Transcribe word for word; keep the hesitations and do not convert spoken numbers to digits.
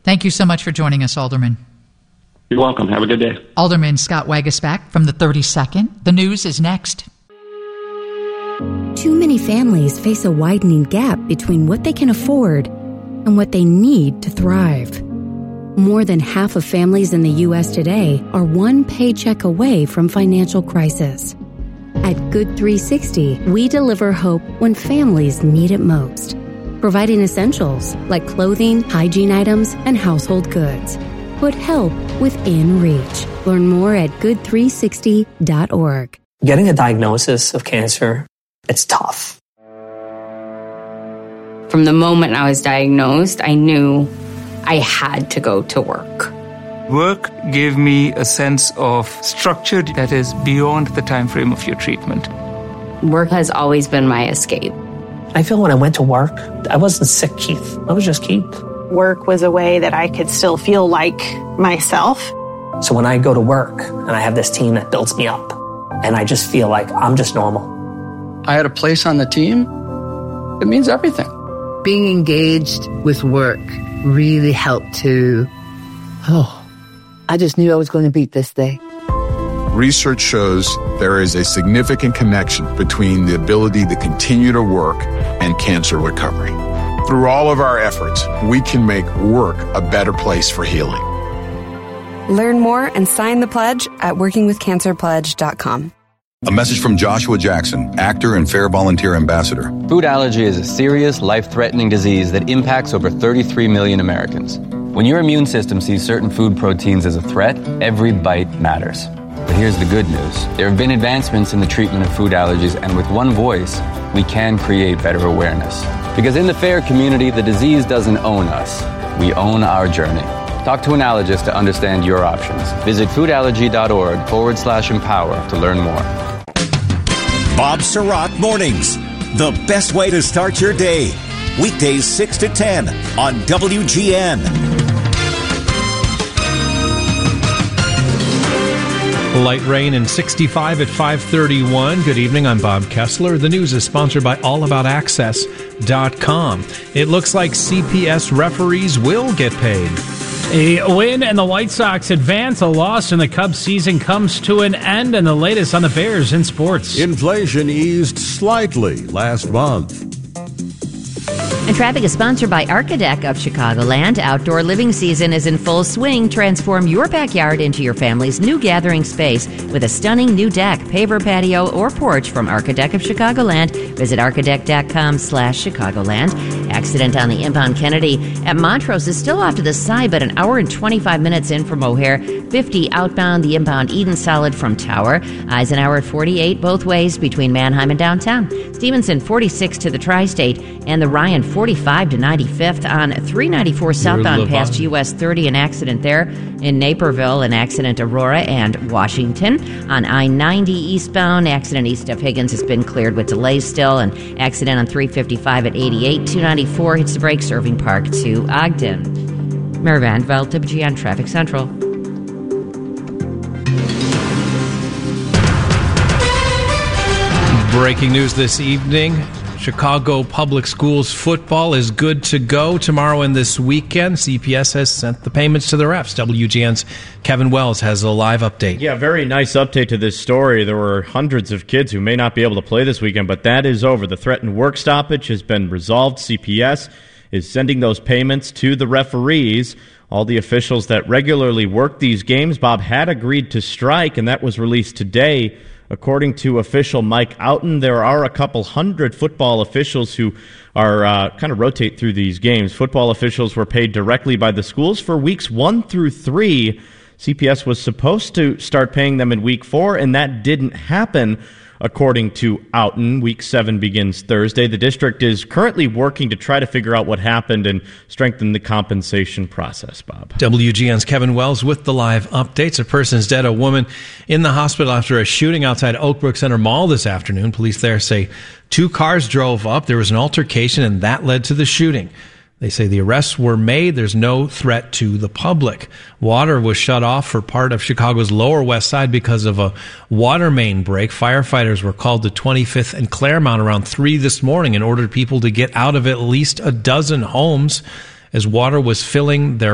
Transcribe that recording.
Thank you so much for joining us, Alderman. You're welcome. Have a good day. Alderman Scott Waguespack from the thirty-second. The news is next. Too many families face a widening gap between what they can afford and what they need to thrive. More than half of families in the U S today are one paycheck away from financial crisis. At Good three sixty, we deliver hope when families need it most, providing essentials like clothing, hygiene items, and household goods. Put help within reach. Learn more at good three sixty dot org. Getting a diagnosis of cancer, it's tough. From the moment I was diagnosed, I knew I had to go to work. Work gave me a sense of structure that is beyond the time frame of your treatment. Work has always been my escape. I feel when I went to work, I wasn't sick, Keith. I was just Keith. Work was a way that I could still feel like myself. So when I go to work and I have this team that builds me up, and I just feel like I'm just normal. I had a place on the team. It means everything. Being engaged with work really helped to, oh, I just knew I was going to beat this day. Research shows there is a significant connection between the ability to continue to work and cancer recovery. Through all of our efforts, we can make work a better place for healing. Learn more and sign the pledge at working with cancer pledge dot com. A message from Joshua Jackson, actor and Fair Volunteer Ambassador. Food allergy is a serious, life-threatening disease that impacts over thirty-three million Americans. When your immune system sees certain food proteins as a threat, every bite matters. But here's the good news. There have been advancements in the treatment of food allergies, and with one voice, we can create better awareness. Because in the FAIR community, the disease doesn't own us. We own our journey. Talk to an allergist to understand your options. Visit foodallergy.org forward slash empower to learn more. Bob Surratt Mornings, the best way to start your day. Weekdays six to ten on W G N. Light rain and sixty-five at five thirty-one. Good evening, I'm Bob Kessler. The news is sponsored by all about access dot com. It looks like C P S referees will get paid. A win and the White Sox advance. A loss and the Cubs season comes to an end. And the latest on the Bears in sports. Inflation eased slightly last month. And traffic is sponsored by Architect of Chicagoland. Outdoor living season is in full swing. Transform your backyard into your family's new gathering space with a stunning new deck, paver patio, or porch from Architect of Chicagoland. Visit architect.com slash Chicagoland. Accident on the inbound Kennedy at Montrose is still off to the side, but an hour and twenty-five minutes in from O'Hare. fifty outbound, the inbound Eden Solid from Tower. Eisenhower at forty-eight both ways between Manheim and downtown. Stevenson forty-six to the Tri-State, and the Ryan forty-five to ninety-fifth on three ninety-four southbound past U S thirty. An accident there in Naperville, an accident Aurora and Washington. On I ninety eastbound, accident east of Higgins has been cleared with delays still. An accident on three fifty-five at eighty-eight. two ninety-four hits the brakes, Irving Park to Ogden. Mary Van Veld, W G N Traffic Central. Breaking news this evening. Chicago Public Schools football is good to go tomorrow and this weekend. C P S has sent the payments to the refs. W G N's Kevin Wells has a live update. Yeah, very nice update to this story. There were hundreds of kids who may not be able to play this weekend, but that is over. The threatened work stoppage has been resolved. C P S is sending those payments to the referees. All the officials that regularly work these games, Bob, had agreed to strike, and that was released today. According to official Mike Outen, there are a couple hundred football officials who are uh, kind of rotate through these games. Football officials were paid directly by the schools for weeks one through three. C P S was supposed to start paying them in week four, and that didn't happen. According to Outen, week seven begins Thursday. The district is currently working to try to figure out what happened and strengthen the compensation process, Bob. W G N's Kevin Wells with the live updates. A person's dead, a woman in the hospital after a shooting outside Oakbrook Center Mall this afternoon. Police there say two cars drove up. There was an altercation, and that led to the shooting. They say the arrests were made. There's no threat to the public. Water was shut off for part of Chicago's Lower West Side because of a water main break. Firefighters were called to twenty-fifth and Claremont around three this morning and ordered people to get out of at least a dozen homes as water was filling their